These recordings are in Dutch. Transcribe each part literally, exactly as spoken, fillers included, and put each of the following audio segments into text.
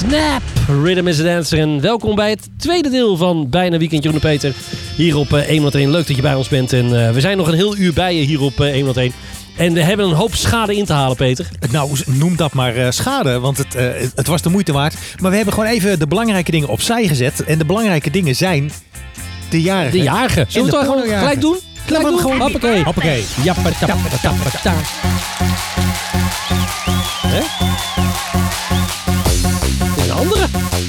Snap! Rhythm is a Dancer. En welkom bij het tweede deel van Bijna Weekend Jeroen en Peter. Hier op uh, honderdéén. Leuk dat je bij ons bent. En uh, we zijn nog een heel uur bij je hier op uh, honderdéén. En we hebben een hoop schade in te halen, Peter. Nou, noem dat maar uh, schade, want het, uh, het was de moeite waard. Maar we hebben gewoon even de belangrijke dingen opzij gezet. En de belangrijke dingen zijn de jarigen. De jarigen. Zullen we het gewoon gelijk doen? Gelijk doen? Gewoon... Hoppakee. Hoppakee. Jappatappatappata. Hè? Dit is een andere.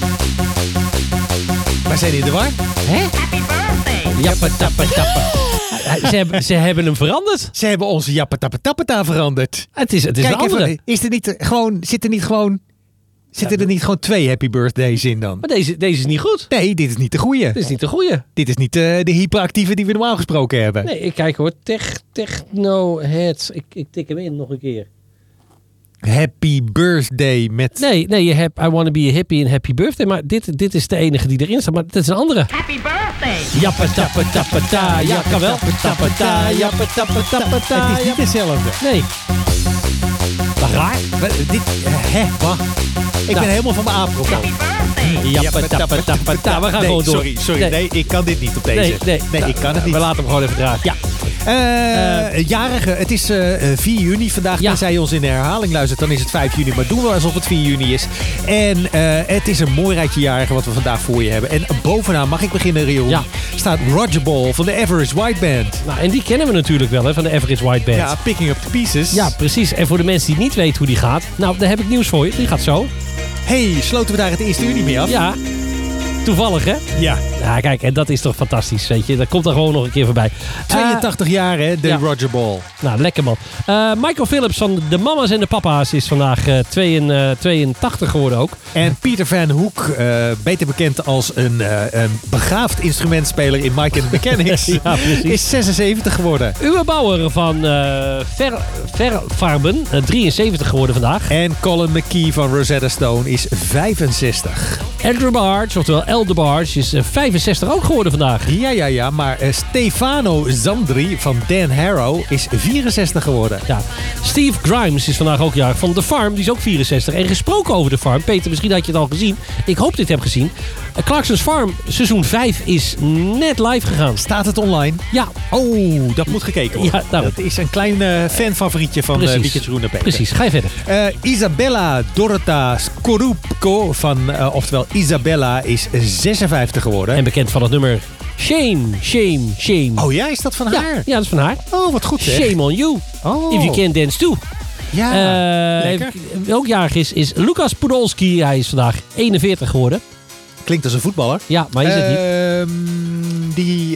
Waar zijn die in de war? Hè? Jappatappatappa. Ze hebben, ze hebben hem veranderd. Ze hebben onze jappatappatappata veranderd. Het is, het is Kijk een andere. even, is er niet gewoon, zit er niet gewoon... Zitten er niet gewoon twee happy birthdays in dan? Maar deze, deze is niet goed. Nee, dit is niet de goeie. Dit is niet de goeie. Dit is niet uh, de hyperactieve die we normaal gesproken hebben. Nee, ik kijk hoor. Tech, techno heads. Ik, ik tik hem in nog een keer. Happy birthday met... Nee, nee, je hebt I Wanna Be a Hippie en Happy Birthday. Maar dit, dit is de enige die erin staat. Maar dit is een andere. Happy birthday! Jappatappatappata. Ja, kan wel. Jappatappata. Jappatappatappata. Het is niet hetzelfde. Nee. Wat raar. Wat, dit... Hè? Wacht. Ik ben helemaal van mijn apenroep. Jappatappatappata. We gaan nee, gewoon door. Sorry, sorry. Nee. nee, ik kan dit niet op deze. Nee, nee. nee ik kan het niet. We laten hem gewoon even draaien. Ja. Uh, uh, jarige, het is uh, vier juni vandaag. Ja. Tenzij je ons in de herhaling luistert, dan is het vijf juni. Maar doen we alsof het vier juni is. En uh, het is een mooi rijtje jarigen wat we vandaag voor je hebben. En bovenaan, mag ik beginnen, Rion? Ja. Staat Roger Ball van de Average White Band. Nou, en die kennen we natuurlijk wel, hè, van de Average White Band. Ja, Picking Up the Pieces. Ja, precies. En voor de mensen die niet weten hoe die gaat, nou, daar heb ik nieuws voor je. Die gaat zo. Hey, sloten we daar het eerste uur mee af? Ja. Toevallig, hè? Ja. Ja, kijk, en dat is toch fantastisch, weet je. Dat komt er gewoon nog een keer voorbij. tweeëntachtig uh, jaar, hè, de ja. Roger Ball. Nou, lekker man. Uh, Michael Phillips van de Mama's en de Papa's is vandaag uh, tweeëntachtig geworden ook. En Peter Van Hoek, uh, beter bekend als een, uh, een begaafd instrumentspeler in Mike and the Mechanics, ja, is zesenzeventig geworden. Uwe Bauer van uh, Ver, Verfarben, uh, drieënzeventig geworden vandaag. En Colin McKee van Rosetta Stone is vijfenzestig. Andrew Barge, oftewel El DeBarge, is uh, vijfenzestig ook geworden vandaag. Ja, ja, ja. Maar uh, Stefano Zandri van Dan Harrow is vierenzestig geworden. Ja. Steve Grimes is vandaag ook jarig van The Farm. Die is ook vierenzestig. En gesproken over The Farm. Peter, misschien had je het al gezien. Ik hoop dat je het hebt gezien. Uh, Clarkson's Farm seizoen vijf is net live gegaan. Staat het online? Ja. Oh, dat moet gekeken worden. Ja, dat is een klein uh, fanfavorietje van uh, Weekend Jeroen en Peter. Precies, ga je verder. Uh, Isabella Dorota Skorupko van, uh, oftewel Isabella, is zesenvijftig geworden. En bekend van het nummer Shame, Shame, Shame. Oh ja, is dat van ja, haar? Ja, dat is van haar. Oh, wat goed zeg. Shame on you. Oh. If you can dance too. Ja, uh, lekker. Ook jarig is, is Lucas Podolski. Hij is vandaag eenenveertig geworden. Klinkt als een voetballer. Ja, maar is het niet. Uh, die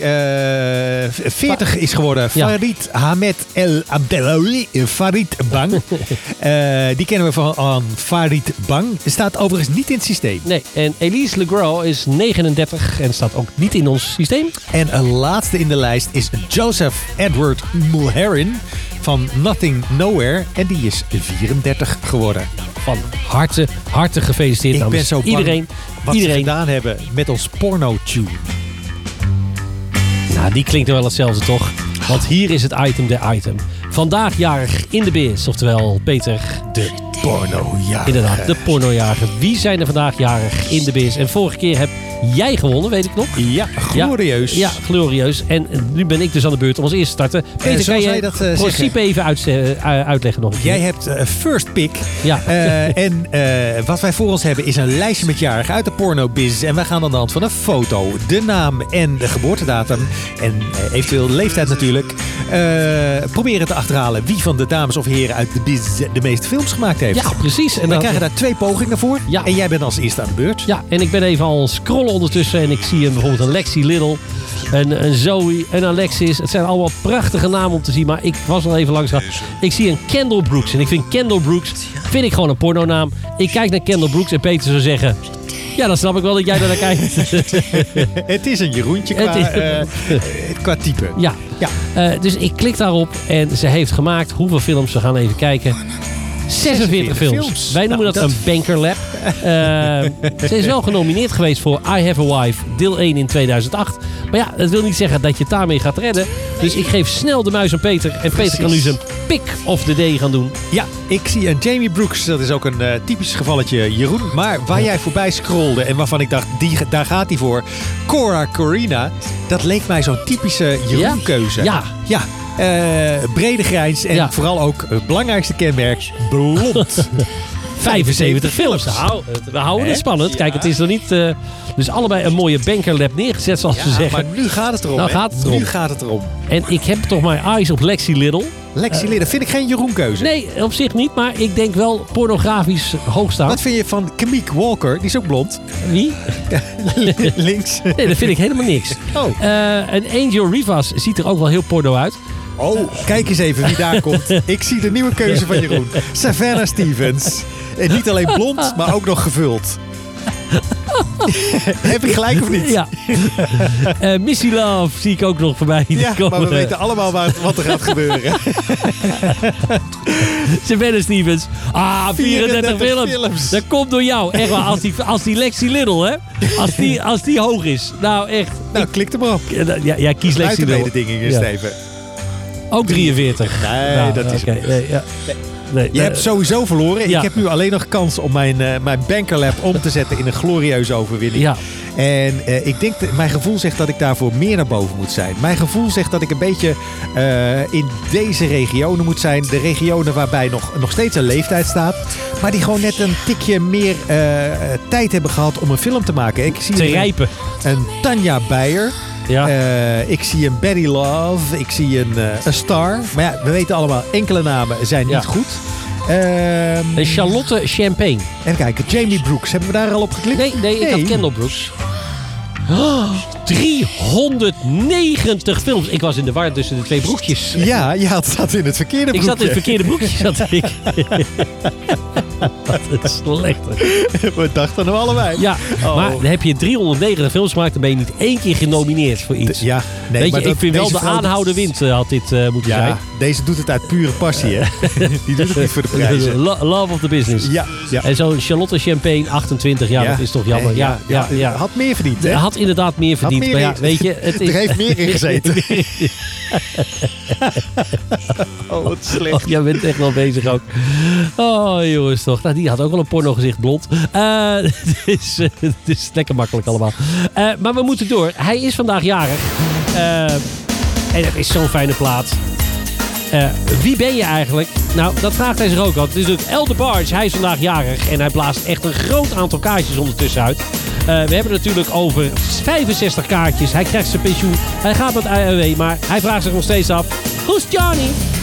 uh, veertig is geworden. Ja. Farid Hamed El Abdelawi. Farid Bang. uh, die kennen we van uh, Farid Bang. Staat overigens niet in het systeem. Nee, en Elise Legros is negenendertig en staat ook niet in ons systeem. En een laatste in de lijst is Joseph Edward Mulherin van Nothing Nowhere. En die is vierendertig geworden. Van harte, harte gefeliciteerd. Ik ben zo bang iedereen, wat iedereen. ze gedaan hebben met ons porno-tune. Nou, die klinkt wel hetzelfde toch? Want hier is het item der item. Vandaag jarig in de biz, oftewel Peter, de pornojager. Inderdaad, de pornojager. Wie zijn er vandaag jarig in de biz? En vorige keer heb jij gewonnen, weet ik nog. Ja, glorieus. Ja, ja, glorieus. En nu ben ik dus aan de beurt om als eerste te starten. Peter, uh, kan jij dat uh, principe even uit, uh, uitleggen nog een keer? Jij hebt uh, first pick. Ja. Uh, en uh, wat wij voor ons hebben is een lijstje met jarigen uit de porno-business. En wij gaan aan de hand van een foto, de naam en de geboortedatum. En uh, eventueel de leeftijd natuurlijk. Uh, proberen te achterhalen wie van de dames of heren uit de business de meeste films gemaakt heeft. Ja, precies. En we krijgen daar twee pogingen voor. Ja. En jij bent als eerste aan de beurt. Ja, en ik ben even al scrollen ondertussen. En ik zie een, bijvoorbeeld een Lexi Little, een, een Zoe, een Alexis. Het zijn allemaal prachtige namen om te zien. Maar ik was al even langs gehad. Ik zie een Kendall Brooks. En ik vind Kendall Brooks vind ik gewoon een pornonaam. Ik kijk naar Kendall Brooks en Peter zou zeggen... Ja, dan snap ik wel dat jij daar naar kijkt. Het is een Jeroentje qua, is... uh, qua type. Ja, ja. Uh, dus ik klik daarop en ze heeft gemaakt hoeveel films. We gaan even kijken. zesenveertig films. films. Wij noemen nou, dat, dat een Banker Lab. Uh, ze is wel genomineerd geweest voor I Have a Wife deel één in tweeduizend acht. Maar ja, dat wil niet zeggen dat je het daarmee gaat redden. Dus ik geef snel de muis aan Peter. En Precies. Peter kan nu zijn pick of the day gaan doen. Ja, ik zie een Jamie Brooks. Dat is ook een uh, typisch gevalletje, Jeroen. Maar waar jij voorbij scrolde en waarvan ik dacht, die, daar gaat hij voor. Cora Corina. Dat leek mij zo'n typische Jeroen-keuze. Ja. Ja. Uh, brede grijns en Ja. vooral ook het belangrijkste kenmerk, blond. vijfenzeventig films. Nou, we houden het Hè? spannend. Ja. Kijk, het is nog niet... Uh, dus allebei een mooie bankerlap neergezet, zoals ze Ja, zeggen. maar nu gaat het erom. Nou hè? gaat het erom. Nu gaat het erom. En ik heb toch mijn eyes op Lexi Little. Lexi Little, vind ik geen Jeroen-keuze. Nee, op zich niet, maar ik denk wel pornografisch hoog staan. Wat vind je van Kamik Walker? Die is ook blond. Wie? Links. Nee, dat vind ik helemaal niks. Oh. Uh, en Angel Rivas ziet er ook wel heel porno uit. Oh, kijk eens even wie daar komt. Ik zie de nieuwe keuze van Jeroen. Savannah Stevens. En niet alleen blond, maar ook nog gevuld. Heb ik gelijk of niet? Ja. uh, Missy Love zie ik ook nog voorbij. Ja, komen. maar we weten allemaal wat, wat er gaat gebeuren. Savannah Stevens. Ah, vierendertig films. films. Dat komt door jou. Echt waar. Als die, als die Lexi Little, hè. Als die, als die hoog is. Nou, echt. Nou, klik er maar op. Ja, ja kies Lexi Little. Buitenmededingingen, Ja. Steven. Ook drieënveertig. Nee, Nou, dat is oké, nee, ja. Nee, Je nee. hebt sowieso verloren. Ja. Ik heb nu alleen nog kans om mijn, uh, mijn bankerlap om te zetten in een glorieuze overwinning. Ja. En uh, ik denk, dat, mijn gevoel zegt dat ik daarvoor meer naar boven moet zijn. Mijn gevoel zegt dat ik een beetje uh, in deze regionen moet zijn. De regionen waarbij nog, nog steeds een leeftijd staat. Maar die gewoon net een tikje meer uh, tijd hebben gehad om een film te maken. Ik zie Te een, rijpen. een Tanja Beyer. Ja. Uh, ik zie een Betty Love. Ik zie een, uh, een Star. Maar ja, we weten allemaal, enkele namen zijn Ja. niet goed. Um, En Charlotte Champagne. even kijken, Jamie Brooks. Hebben we daar al op geklikt? Nee, nee, ik had Kendall Brooks. Oh, driehonderdnegentig films. Ik was in de war tussen de twee broekjes. Ja, je had, zat in het verkeerde Ik broekje. zat in het verkeerde broekje. Zat ik. Wat een slechte. We dachten hem allebei. Ja, Oh. maar dan heb je driehonderdnegentig films gemaakt. Dan ben je niet één keer genomineerd voor iets. Ja, nee, Weet maar je, ik dat- vind wel deze de vrouw- aanhouden wind uh, had dit uh, moeten zijn. Ja, deze doet het uit pure passie, hè? Die doet het niet voor de prijzen. Lo- Love of the business. Ja, ja. En zo'n Charlotte Champagne, achtentwintig jaar, dat is toch jammer. Nee, Ja, ja, ja. Had meer verdiend, hè? Hij had inderdaad meer verdiend. meer maar ja, in- weet je, het is... Er heeft meer in gezeten. Oh, wat slecht. Oh, jij bent echt wel bezig ook. Oh, jongens toch. Nou, die had ook wel een porno gezicht blond. Uh, het, is, uh, het is lekker makkelijk allemaal. Uh, maar we moeten door. Hij is vandaag jarig. Uh, en het is zo'n fijne plaat. Uh, wie ben je eigenlijk? Nou, dat vraagt hij zich ook al. Het is natuurlijk El DeBarge. Hij is vandaag jarig. En hij blaast echt een groot aantal kaartjes ondertussen uit. Uh, we hebben het natuurlijk over vijfenzestig kaartjes. Hij krijgt zijn pensioen. Hij gaat met I O W. Maar hij vraagt zich nog steeds af. Who's Johnny?